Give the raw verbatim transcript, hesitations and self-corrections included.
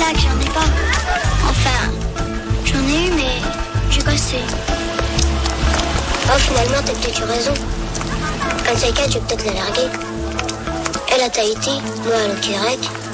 blague, j'en ai pas. Enfin, j'en ai eu, mais j'ai cassé. Oh, finalement, t'as peut-être eu raison. Un de ces quatre, je vais peut-être la larguer. Elle à Tahiti, moi à l'Auquerec.